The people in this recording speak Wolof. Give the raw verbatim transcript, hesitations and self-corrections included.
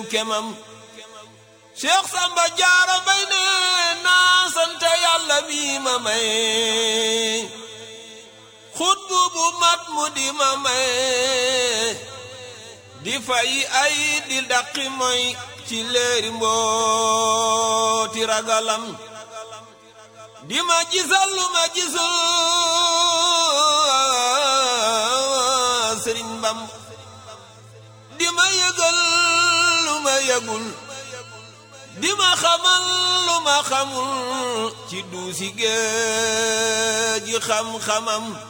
kemam Cheikh Samba Jaara Mbay ne naa sant Yàlla mi ma may xutbu bu mat mu di ma may di fay ay di daqi moy ci leeri mbooti ragalam di ma gisal lu ma gisul Sëriñ Bam di ma yëgal lu ma yëgul di ma xamal lu ma xamul ci duusi géej gi xam-xamam